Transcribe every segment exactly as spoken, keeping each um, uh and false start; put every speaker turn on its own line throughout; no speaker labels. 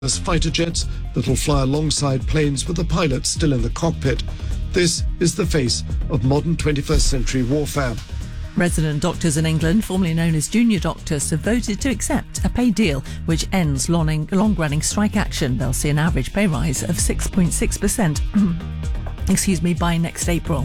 There's fighter jets that'll fly alongside planes with the pilot still in the cockpit. This is the face of modern twenty-first century warfare.
Resident doctors in England, formerly known as junior doctors, have voted to accept a pay deal which ends long- long-running strike action. They'll see an average pay rise of six point six percent excuse me, by next April.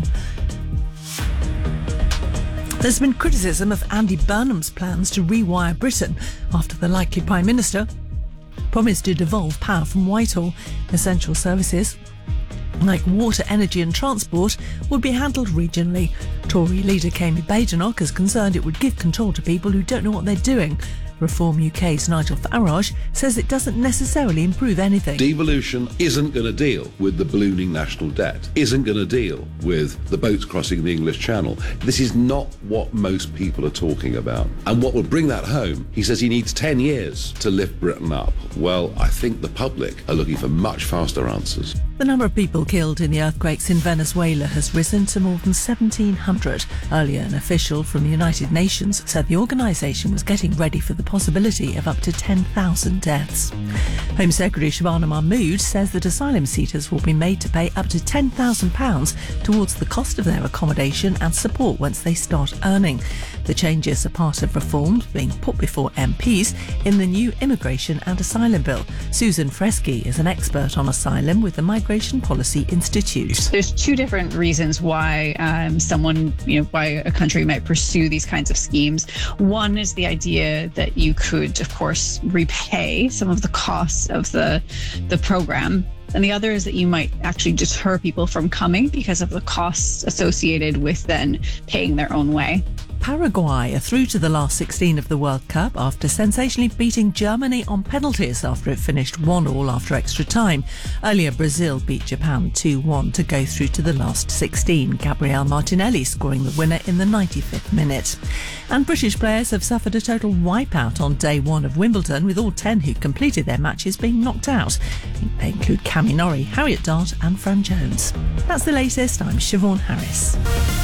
There's been criticism of Andy Burnham's plans to rewire Britain after the likely Prime Minister promised to devolve power from Whitehall. Essential services like water, energy and transport would be handled regionally. Tory leader Kemi Badenoch is concerned it would give control to people who don't know what they're doing. Reform U K's Nigel Farage says it doesn't necessarily improve anything.
Devolution isn't going to deal with the ballooning national debt, isn't going to deal with the boats crossing the English Channel. This is not what most people are talking about. And what will bring that home, he says he needs ten years to lift Britain up. Well, I think the public are looking for much faster answers.
The number of people killed in the earthquakes in Venezuela has risen to more than seventeen hundred. Earlier, an official from the United Nations said the organisation was getting ready for the possibility of up to ten thousand deaths. Home Secretary Shabana Mahmood says that asylum seekers will be made to pay up to ten thousand pounds towards the cost of their accommodation and support once they start earning. The changes are part of reforms being put before M Ps in the new Immigration and Asylum Bill. Susan Fresky is an expert on asylum with the Migration Policy Institute.
There's two different reasons why um, someone, you know, why a country might pursue these kinds of schemes. One is the idea that you could, of course, repay some of the costs of the the program. And the other is that you might actually deter people from coming because of the costs associated with then paying their own way.
Paraguay are through to the last sixteen of the World Cup after sensationally beating Germany on penalties after it finished one all after extra time. Earlier, Brazil beat Japan two one to go through to the last sixteen. Gabriel Martinelli scoring the winner in the ninety-fifth minute. And British players have suffered a total wipeout on day one of Wimbledon, with all ten who completed their matches being knocked out. They include Cami Norrie, Harriet Dart and Fran Jones. That's the latest. I'm Siobhan Harris.